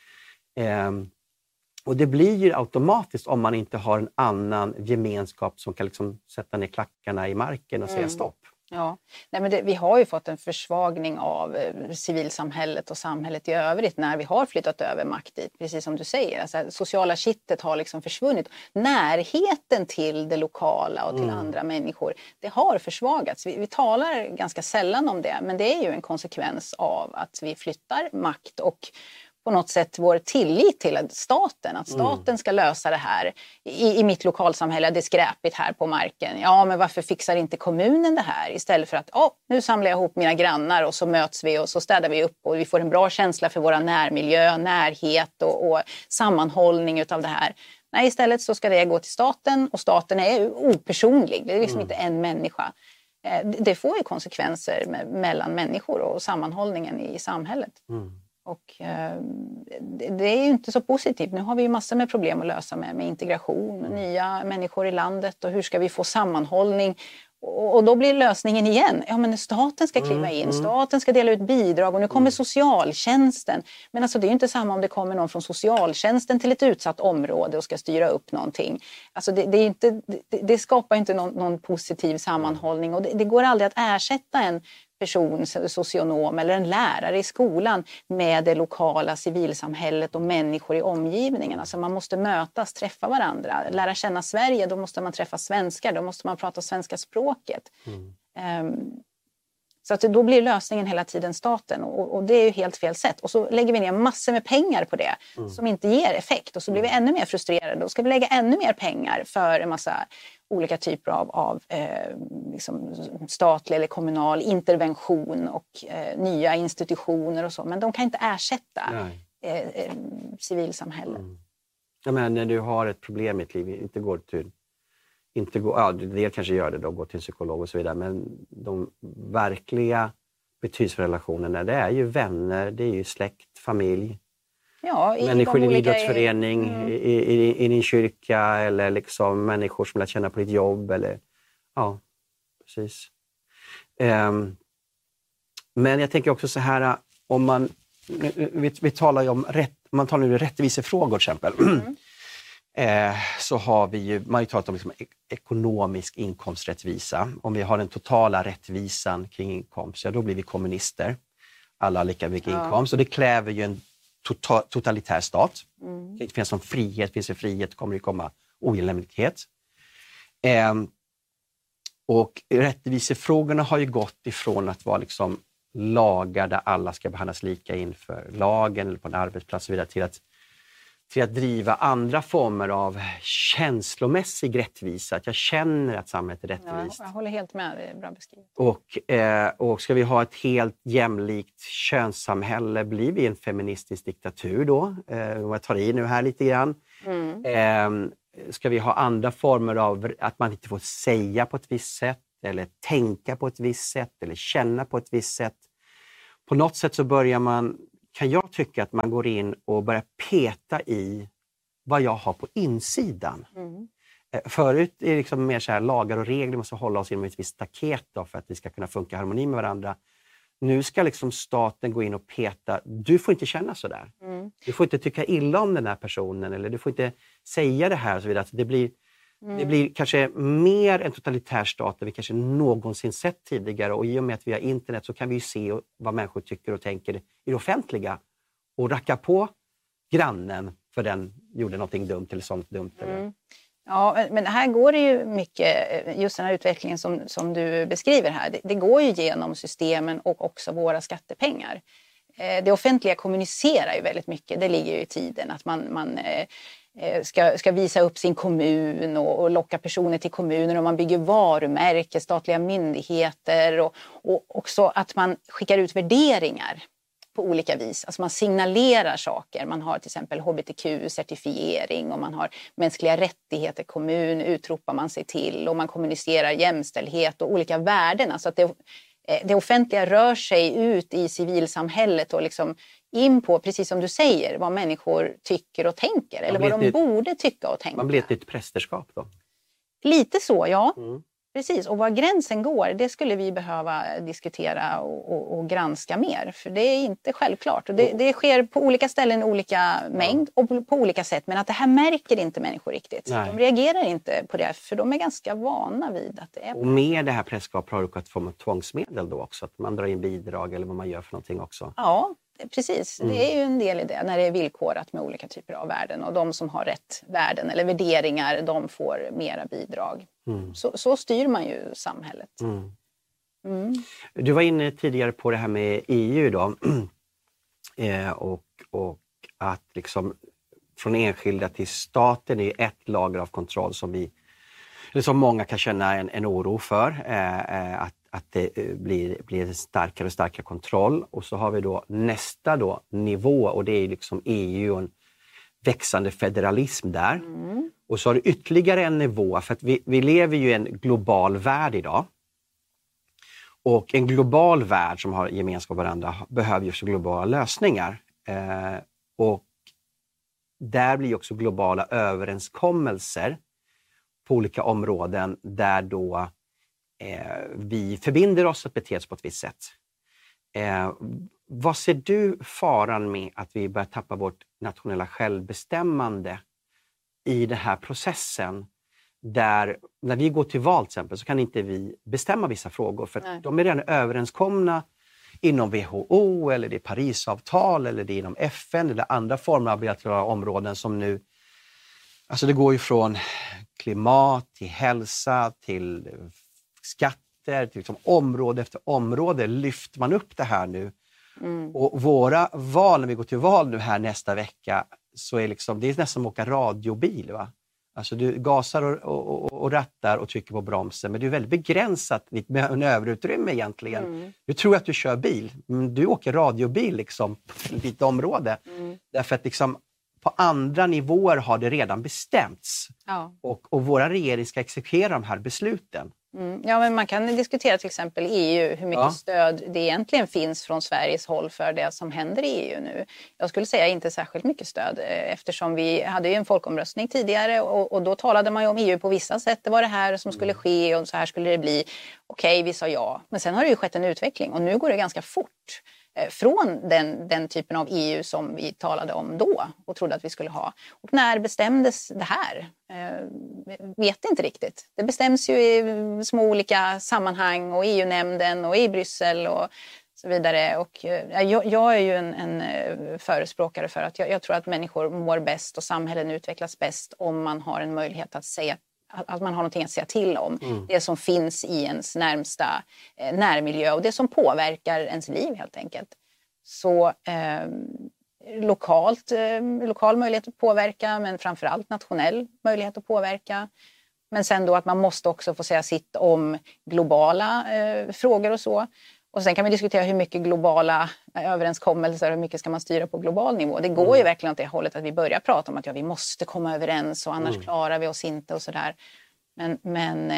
B: Och det blir ju automatiskt om man inte har en annan gemenskap som kan liksom sätta ner klackarna i marken och säga stopp.
A: Ja, nej, men vi har ju fått en försvagning av civilsamhället och samhället i övrigt när vi har flyttat över makt dit, precis som du säger. Alltså, sociala kittet har liksom försvunnit. Närheten till det lokala och till andra människor, det har försvagats. Vi talar ganska sällan om det, men det är ju en konsekvens av att vi flyttar makt och på något sätt vår tillit till att staten ska lösa det här. I mitt lokalsamhälle, det är skräpigt här på marken. Ja, men varför fixar inte kommunen det här? Istället för att nu samlar jag ihop mina grannar och så möts vi och så städar vi upp och vi får en bra känsla för våra närmiljö, närhet och sammanhållning utav det här. Nej, istället så ska det gå till staten och staten är opersonlig. Det är liksom inte en människa. Det får ju konsekvenser mellan människor och sammanhållningen i samhället. Och det är ju inte så positivt. Nu har vi ju massor med problem att lösa med integration, nya människor i landet och hur ska vi få sammanhållning. Och då blir lösningen igen, ja men staten ska kliva in, staten ska dela ut bidrag och nu kommer socialtjänsten. Men alltså det är ju inte samma om det kommer någon från socialtjänsten till ett utsatt område och ska styra upp någonting. Alltså det skapar inte någon positiv sammanhållning och det går aldrig att ersätta en person, socionom eller en lärare i skolan med det lokala civilsamhället och människor i omgivningen. Alltså man måste mötas, träffa varandra, lära känna Sverige, då måste man träffa svenskar, då måste man prata svenska språket. Så att då blir lösningen hela tiden staten och det är ju helt fel sätt. Och så lägger vi ner massor med pengar på det som inte ger effekt och så blir vi ännu mer frustrerade. Då ska vi lägga ännu mer pengar för en massa olika typer av liksom statlig eller kommunal intervention och nya institutioner och så. Men de kan inte ersätta civilsamhället.
B: Jag menar, när du har ett problem i ditt liv, det kanske gör det då, gå till en psykolog och så vidare, men de verkliga betydelsefulla relationerna, det är ju vänner, det är ju släkt, familj. Ja, människor i din idrottsförening, i din kyrka eller liksom människor som lär känna på ditt jobb. Eller, ja, precis. Men jag tänker också så här, om man, vi talar ju om man talar nu rättvisefrågor till exempel. Så har vi ju, man har ju talat om liksom ekonomisk inkomsträttvisa. Om vi har den totala rättvisan kring inkomst, då blir vi kommunister. Alla har lika mycket inkomst och det kräver ju en totalitär stat. Det finns som frihet, finns det frihet kommer det komma ojämlikhet. Och rättvisefrågorna har ju gått ifrån att vara liksom lagar där alla ska behandlas lika inför lagen eller på en arbetsplats och vidare till att driva andra former av känslomässig rättvisa. Att jag känner att samhället är rättvist.
A: Ja, jag håller helt med, det är bra beskrivet.
B: Och ska vi ha ett helt jämlikt könssamhälle, blir vi en feministisk diktatur då? Om jag tar i nu här lite grann. Ska vi ha andra former av att man inte får säga på ett visst sätt, eller tänka på ett visst sätt, eller känna på ett visst sätt. På något sätt så kan jag tycka att man går in och börjar peta i vad jag har på insidan. Förut är det liksom mer så här, lagar och regler måste hålla oss inom ett visst staket då, för att vi ska kunna funka i harmoni med varandra. Nu ska liksom staten gå in och peta, du får inte känna så där. Du får inte tycka illa om den här personen, eller du får inte säga det här och så vidare. Alltså det blir kanske mer en totalitär stat än vi kanske någonsin sett tidigare, och i och med att vi har internet så kan vi ju se vad människor tycker och tänker i det offentliga och racka på grannen för den gjorde någonting dumt eller sånt dumt.
A: Ja, men här går det ju mycket, just den här utvecklingen som du beskriver här, det går ju genom systemen och också våra skattepengar. Det offentliga kommunicerar ju väldigt mycket, det ligger ju i tiden att man ska visa upp sin kommun och locka personer till kommunen, och man bygger varumärken, statliga myndigheter, och också att man skickar ut värderingar på olika vis. Alltså man signalerar saker. Man har till exempel hbtq-certifiering och man har mänskliga rättigheter, kommun utropar man sig till, och man kommunicerar jämställdhet och olika värden. Alltså att det offentliga rör sig ut i civilsamhället och liksom in på, precis som du säger, vad människor tycker och tänker. Eller vad de borde tycka och tänka.
B: Man blir ett nytt prästerskap då?
A: Lite så, ja. Precis, och var gränsen går, det skulle vi behöva diskutera och granska mer. För det är inte självklart. Och det sker på olika ställen, olika mängd och på olika sätt. Men att det här märker inte människor riktigt. Nej. De reagerar inte på det, för de är ganska vana vid att det är.
B: Och med det här prästerskapet har du ett form av tvångsmedel då också? Att man drar in bidrag eller vad man gör för någonting också?
A: Ja, precis. Det är ju en del i det, när det är villkorat med olika typer av värden. Och de som har rätt värden eller värderingar, de får mera bidrag. Så styr man ju samhället.
B: Du var inne tidigare på det här med EU då. Och att liksom från enskilda till staten är ett lager av kontroll som många kan känna en oro för. Att det blir en starkare och starkare kontroll. Och så har vi då nästa nivå, och det är liksom EU och en växande federalism där. Och så har du ytterligare en nivå, för att vi lever ju i en global värld idag. Och en global värld som har gemenskap med varandra behöver ju också globala lösningar. Och där blir också globala överenskommelser på olika områden där då vi förbinder oss att bete oss på ett visst sätt. Vad ser du faran med att vi börjar tappa vårt nationella självbestämmande i den här processen, där när vi går till val till exempel så kan inte vi bestämma vissa frågor, för att de är redan överenskomna inom WHO eller det är Parisavtal eller det är inom FN eller andra former av bilaterala områden som nu, alltså det går ju från klimat till hälsa till skatter till liksom område efter område lyfter man upp det här nu. Och våra val, när vi går till val nu här nästa vecka, så är liksom, det är nästan som att åka radiobil, va? Alltså du gasar och rattar och trycker på bromsen, men du är väldigt begränsat med en överutrymme egentligen. Du tror att du kör bil, men du åker radiobil liksom på ett litet område. Därför att liksom på andra nivåer har det redan bestämts. Ja. Och våra regering ska exekvera de här besluten.
A: Ja, men man kan diskutera till exempel EU, hur mycket stöd det egentligen finns från Sveriges håll för det som händer i EU nu. Jag skulle säga inte särskilt mycket stöd, eftersom vi hade ju en folkomröstning tidigare och då talade man ju om EU på vissa sätt. Det var det här som skulle ske och så här skulle det bli. Okej, vi sa ja. Men sen har det ju skett en utveckling och nu går det ganska fort. Från den typen av EU som vi talade om då och trodde att vi skulle ha. Och när bestämdes det här? Vet inte riktigt. Det bestäms ju i små olika sammanhang och EU-nämnden och i Bryssel och så vidare. Och jag är ju en förespråkare för att jag tror att människor mår bäst och samhällen utvecklas bäst om man har en möjlighet att säga att man har någonting att säga till om. Det som finns i ens närmsta närmiljö och det som påverkar ens liv helt enkelt. Så lokal möjlighet att påverka, men framförallt nationell möjlighet att påverka. Men sen då att man måste också få säga sitt om globala frågor och så. Och sen kan vi diskutera hur mycket globala överenskommelser, hur mycket ska man styra på global nivå. Det går ju verkligen åt det hållet att vi börjar prata om att vi måste komma överens och annars klarar vi oss inte och sådär. Men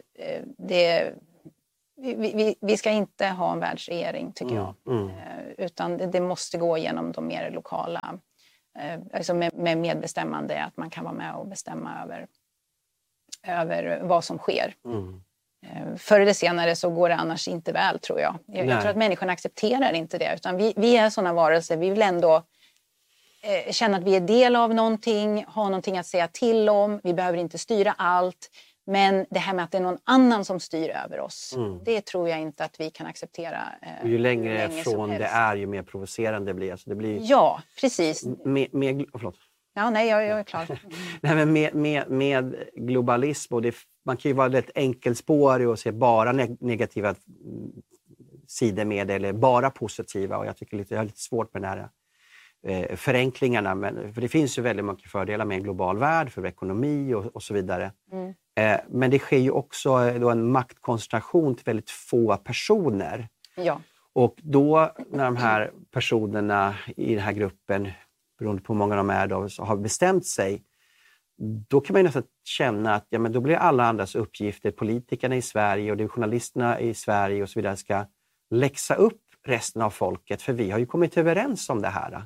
A: vi ska inte ha en världsregering, tycker jag. Utan det måste gå igenom de mer lokala, alltså med medbestämmande, att man kan vara med och bestämma över vad som sker. Förr eller senare så går det annars inte väl, tror jag. Jag tror att människorna accepterar inte det. Utan vi är sådana varelser, vi vill ändå känna att vi är del av någonting, ha någonting att säga till om. Vi behöver inte styra allt. Men det här med att det är någon annan som styr över oss, det tror jag inte att vi kan acceptera.
B: Ju längre från det är, ju mer provocerande blir det. Alltså det blir
A: ja, precis.
B: Förlåt.
A: Ja, nej, jag är klar.
B: Nej, men med globalism, och man kan ju vara lite enkelspårig och se bara negativa sidor med det, eller bara positiva. Och jag tycker jag har lite svårt med den här förenklingarna. För det finns ju väldigt mycket fördelar med en global värld, för ekonomi och så vidare. Men det sker ju också då en maktkoncentration till väldigt få personer.
A: Ja.
B: Och då när de här personerna i den här gruppen, beroende på hur många de är då, har bestämt sig, då kan man ju nästan känna att men då blir alla andras uppgifter, politikerna i Sverige och de journalisterna i Sverige och så vidare, ska läxa upp resten av folket, för vi har ju kommit överens om det här.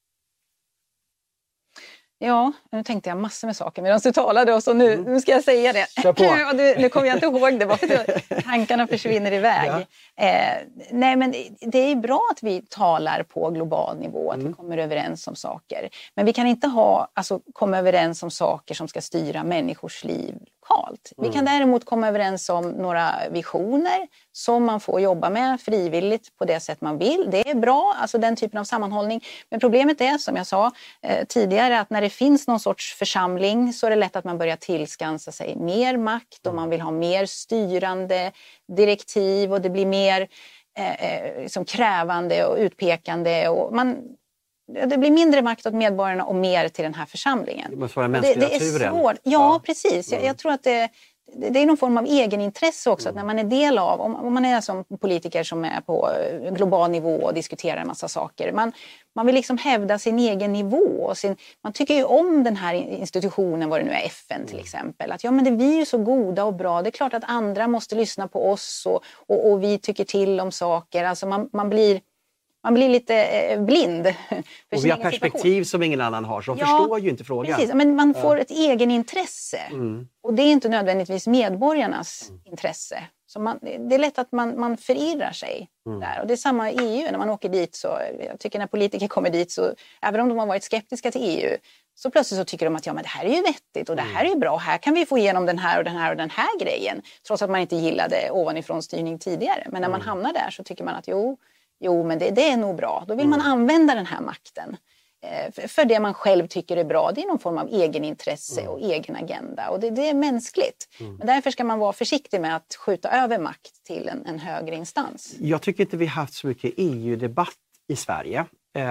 A: Ja, nu tänkte jag massor med saker medan du talade, och så nu ska jag säga det.
B: Kör på.
A: Nu kommer jag inte ihåg det, bara för att tankarna försvinner iväg. Ja. Nej, men det är bra att vi talar på global nivå, att vi kommer överens om saker. Men vi kan inte komma överens om saker som ska styra människors liv lokalt. Vi kan däremot komma överens om några visioner som man får jobba med frivilligt på det sätt man vill. Det är bra, alltså den typen av sammanhållning. Men problemet är, som jag sa tidigare, att när det finns någon sorts församling så är det lätt att man börjar tillskansa sig mer makt och man vill ha mer styrande direktiv, och det blir mer liksom krävande och utpekande, och det blir mindre makt åt medborgarna och mer till den här församlingen.
B: Det måste vara mänskliga
A: det är
B: turen.
A: Svårt. Ja, precis. Jag tror att det är någon form av egenintresse också. Att när man är del av, om man är som politiker som är på global nivå och diskuterar en massa saker. Man vill liksom hävda sin egen nivå. Man tycker ju om den här institutionen, vad det nu är, FN till exempel. Att men vi är ju så goda och bra. Det är klart att andra måste lyssna på oss och vi tycker till om saker. Alltså man blir lite blind.
B: Och vi har perspektiv som ingen annan har, så de förstår ju inte frågan.
A: Precis, men man får ett egenintresse. Och det är inte nödvändigtvis medborgarnas intresse. Så det är lätt att man förirrar sig där. Och det är samma i EU, när man åker dit. Så jag tycker när politiker kommer dit, så även om de har varit skeptiska till EU, så plötsligt så tycker de att men det här är ju vettigt och det här är ju bra. Här kan vi få igenom den här och den här och den här grejen. Trots att man inte gillade ovanifrån styrning tidigare. Men när man hamnar där så tycker man att Jo, men det är nog bra. Då vill man använda den här makten för det man själv tycker är bra. Det är någon form av egenintresse och egen agenda. Och det är mänskligt. Men därför ska man vara försiktig med att skjuta över makt till en högre instans.
B: Jag tycker inte vi har haft så mycket EU-debatt i Sverige.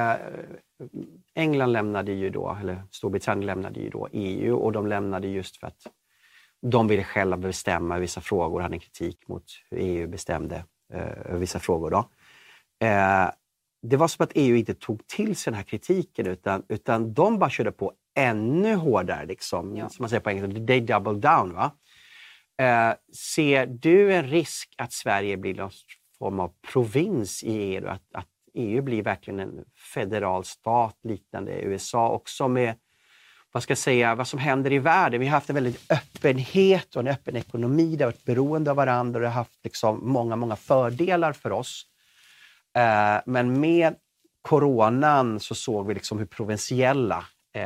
B: England lämnade ju då, eller Storbritannien lämnade ju då EU, och de lämnade just för att de ville själva bestämma vissa frågor, hade en kritik mot hur EU bestämde vissa frågor då. Det var som att EU inte tog till sig den här kritiken, utan de bara körde på ännu hårdare, liksom, som man säger på engelska, they double down. Va? Ser du en risk att Sverige blir någon form av provins i EU, att EU blir verkligen en federal stat liknande USA, också med vad som händer i världen? Vi har haft en väldigt öppenhet och en öppen ekonomi, det har varit beroende av varandra, och det har haft liksom många fördelar för oss. Men med coronan så såg vi liksom hur provinsiella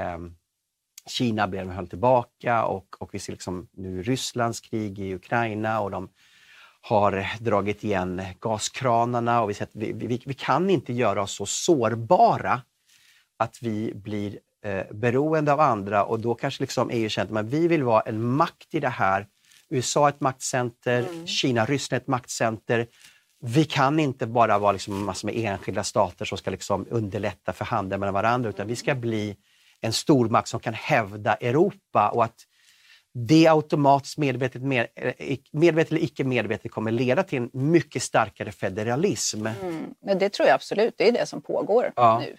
B: Kina blev, höll tillbaka, och vi ser liksom nu Rysslands krig i Ukraina, och de har dragit igen gaskranarna, och vi ser att vi kan inte göra oss så sårbara att vi blir beroende av andra, och då kanske liksom EU känner att vi vill vara en makt i det här. USA är ett maktcenter, Kina, Ryssland är ett maktcenter. vi kan inte bara vara liksom massor med enskilda stater som ska liksom underlätta för handeln mellan varandra, utan vi ska bli en stormakt som kan hävda Europa, och att det automatiskt medvetet eller icke medvetet kommer leda till en mycket starkare federalism.
A: Men det tror jag absolut, det är det som pågår nu.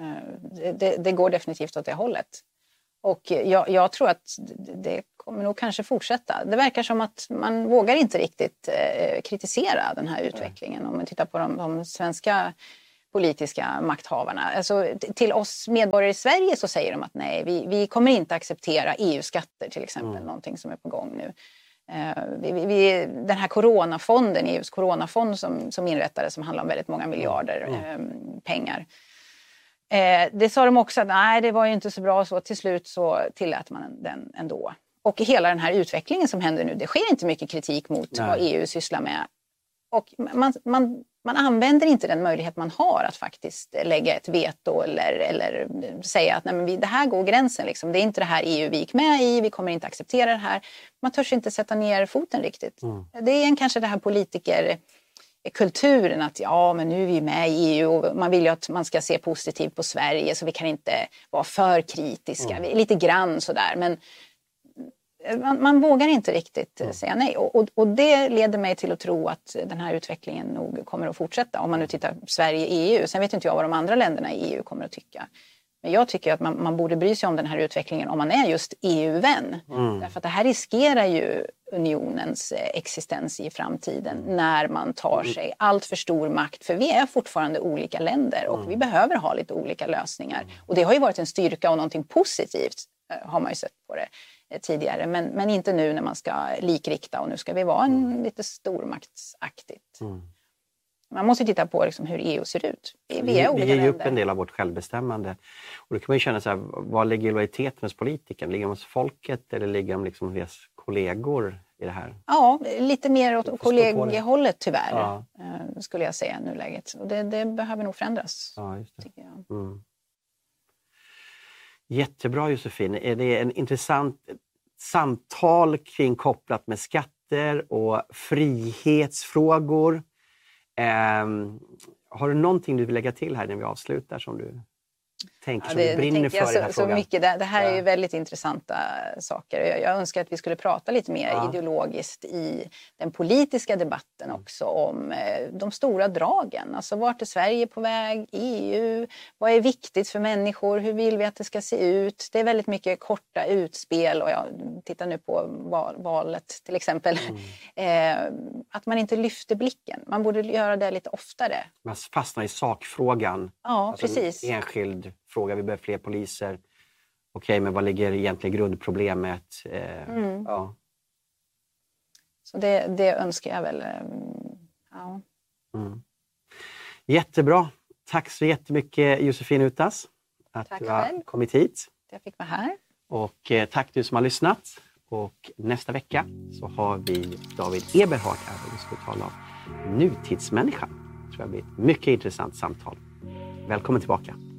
A: Det går definitivt åt det hållet. Och jag tror att det kommer nog kanske fortsätta. Det verkar som att man vågar inte riktigt kritisera den här utvecklingen. Om man tittar på de svenska politiska makthavarna. Alltså, till oss medborgare i Sverige så säger de att nej, vi kommer inte acceptera EU-skatter till exempel, någonting som är på gång nu. Den här coronafonden, EUs coronafond som inrättades, som handlar om väldigt många miljarder pengar. Det sa de också att nej, det var ju inte så bra, så till slut så tillät man den ändå. Och hela den här utvecklingen som händer nu, det sker inte mycket kritik mot vad EU sysslar med. Och man använder inte den möjlighet man har att faktiskt lägga ett veto eller säga att nej, men det här går gränsen. Liksom. Det är inte det här EU vi gick med i, vi kommer inte acceptera det här. Man törs inte sätta ner foten riktigt. Det är kanske det här politikerkulturen att men nu är vi med i EU och man vill ju att man ska se positivt på Sverige, så vi kan inte vara för kritiska. Vi är lite grann sådär, men man vågar inte riktigt säga nej. Och det leder mig till att tro att den här utvecklingen nog kommer att fortsätta. Om man nu tittar på Sverige-EU. Sen vet inte jag vad de andra länderna i EU kommer att tycka. Men jag tycker att man borde bry sig om den här utvecklingen om man är just EU-vän. Därför att det här riskerar ju unionens existens i framtiden när man tar sig allt för stor makt. För vi är fortfarande olika länder och vi behöver ha lite olika lösningar. Och det har ju varit en styrka och någonting positivt, har man ju sett på det tidigare, men inte nu när man ska likrikta och nu ska vi vara lite stormaktsaktigt. Man måste titta på liksom hur EU ser ut. Vi ger
B: ju upp en del av vårt självbestämmande. Och då kan man ju känna så här, var ligger lojaliteten hos politiken? Ligger de hos folket eller ligger de liksom hos kollegor i det här?
A: Ja, lite mer åt kollegiehållet tyvärr, skulle jag säga i nuläget. Och det behöver nog förändras, tycker jag.
B: Jättebra, Josefin. Är det en intressant samtal kring kopplat med skatter och frihetsfrågor? Har du någonting du vill lägga till här när vi avslutar som du tänker som du brinner för i den här frågan?
A: Mycket. Det här är ju väldigt intressanta saker. Jag önskar att vi skulle prata lite mer ideologiskt i den politiska debatten också om de stora dragen. Alltså vart är Sverige på väg? EU? Vad är viktigt för människor? Hur vill vi att det ska se ut? Det är väldigt mycket korta utspel och jag tittar nu på valet till exempel. Att man inte lyfter blicken. Man borde göra det lite oftare.
B: Man fastnar i sakfrågan.
A: Ja,
B: alltså
A: precis.
B: En enskild fråga, vi behöver fler poliser. Okej, men vad ligger egentligen grundproblemet?
A: Så det önskar jag väl.
B: Jättebra. Tack så jättemycket, Josefin Utas, att du har kommit hit.
A: Jag fick vara här.
B: Och tack du som har lyssnat. Och nästa vecka så har vi David Eberhard här och vi ska tala om nutidsmänniskan. Det tror jag blir ett mycket intressant samtal. Välkommen tillbaka.